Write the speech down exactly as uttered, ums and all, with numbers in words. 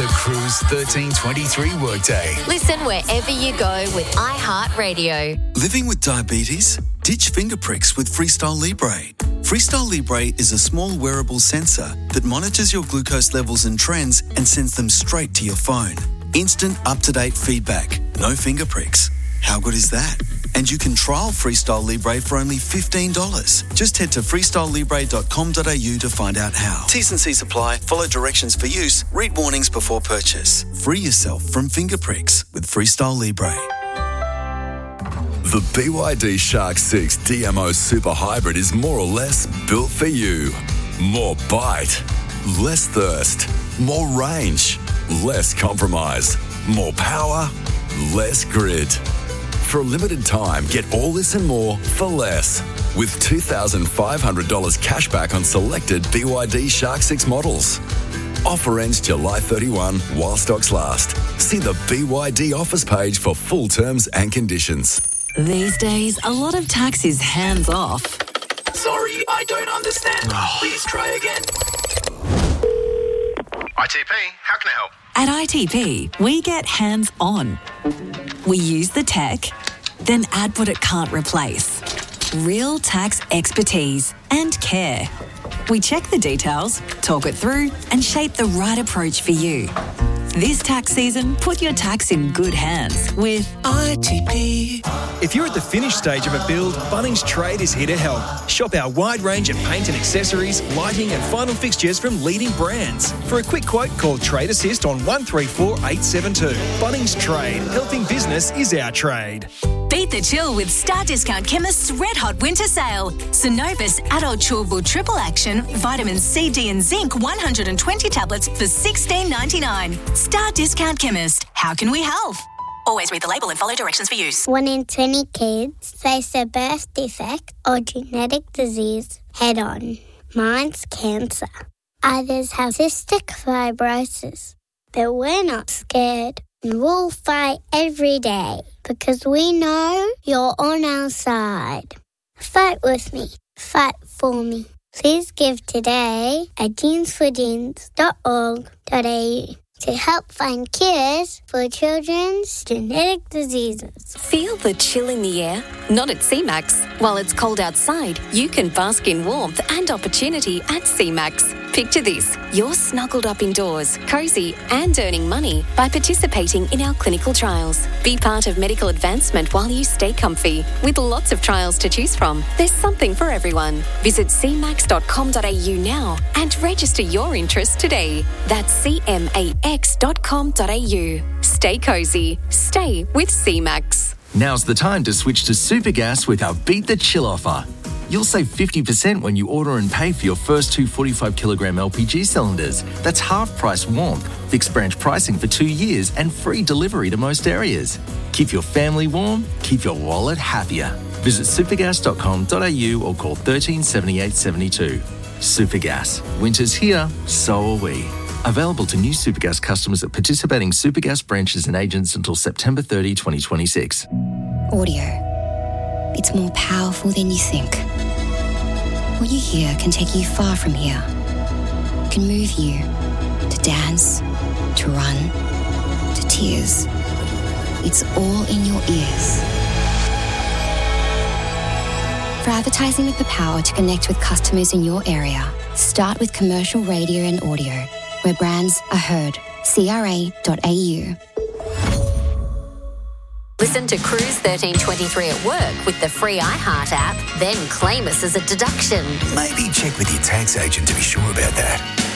The Cruise thirteen twenty-three workday. Listen wherever you go with iHeartRadio. Living with diabetes? Ditch finger pricks with Freestyle Libre. Freestyle Libre is a small wearable sensor that monitors your glucose levels and trends and sends them straight to your phone. Instant, up-to-date feedback. No finger pricks. How good is that? And you can trial Freestyle Libre for only fifteen dollars. Just head to freestyle libre dot com dot a u to find out how. T's and C's apply. Follow directions for use. Read warnings before purchase. Free yourself from finger pricks with Freestyle Libre. The B Y D Shark six D M O Super Hybrid is more or less built for you. More bite, less thirst, more range, less compromise, more power, less grit. For a limited time, get all this and more for less. With two thousand five hundred dollars cash back on selected B Y D Shark six models. Offer ends July thirty-first while stocks last. See the B Y D offers page for full terms and conditions. These days, a lot of tax is hands off. Sorry, I don't understand. Please try again. I T P, how can I help? At I T P, we get hands on. We use the tech, then add what it can't replace. Real tax expertise and care. We check the details, talk it through, and shape the right approach for you. This tax season, put your tax in good hands with I T P. If you're at the finished stage of a build, Bunnings Trade is here to help. Shop our wide range of paint and accessories, lighting and final fixtures from leading brands. For a quick quote, call Trade Assist on one three four eight seven two. Bunnings Trade. Helping business is our trade. Beat the chill with Star Discount Chemist's Red Hot Winter Sale. Synovus Adult Chewable Triple Action, Vitamin C, D and Zinc one hundred twenty tablets for sixteen ninety-nine. Star Discount Chemist. How can we help? Always read the label and follow directions for use. One in twenty kids face a birth defect or genetic disease head on. Mine's cancer. Others have cystic fibrosis. But we're not scared. And we'll fight every day because we know you're on our side. Fight with me. Fight for me. Please give today at jeans for jeans dot org dot a u to help find cures for children's genetic diseases. Feel the chill in the air? Not at C MAX. While it's cold outside, you can bask in warmth and opportunity at C MAX. Picture this, you're snuggled up indoors, cosy and earning money by participating in our clinical trials. Be part of medical advancement while you stay comfy. With lots of trials to choose from, there's something for everyone. Visit c max dot com dot a u now and register your interest today. That's c max dot com dot a u. Stay cosy. Stay with C MAX. Now's the time to switch to Supergas with our Beat the Chill offer. You'll save fifty percent when you order and pay for your first two forty-five kilogram L P G cylinders. That's half price warmth, fixed branch pricing for two years and free delivery to most areas. Keep your family warm, keep your wallet happier. Visit supergas dot com dot a u or call one three seven eight seven two. Supergas. Winter's here, so are we. Available to new Supergas customers at participating Supergas branches and agents until September thirtieth, twenty twenty-six. Audio. It's more powerful than you think. What you hear can take you far from here. It can move you to dance, to run, to tears. It's all in your ears. For advertising with the power to connect with customers in your area, start with commercial radio and audio, where brands are heard. c r a dot a u. Listen to Cruise thirteen twenty-three at work with the free iHeart app, then claim us as a deduction. Maybe check with your tax agent to be sure about that.